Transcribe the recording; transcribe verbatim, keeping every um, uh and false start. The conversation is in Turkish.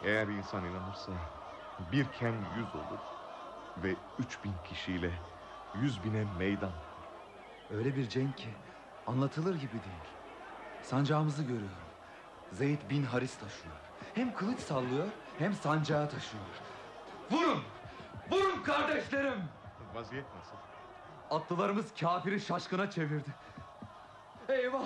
Eğer insan inanırsa birken yüz olur ve üç bin kişiyle yüz bine meydan. Öyle bir cenk ki anlatılır gibi değil. Sancağımızı görüyorum. Zeyd bin Haris taşıyor. Hem kılıç sallıyor hem sancağı taşıyor. Vurun! Vurun kardeşlerim! Vaziyet nasıl? Atlılarımız kafiri şaşkına çevirdi. Eyvah!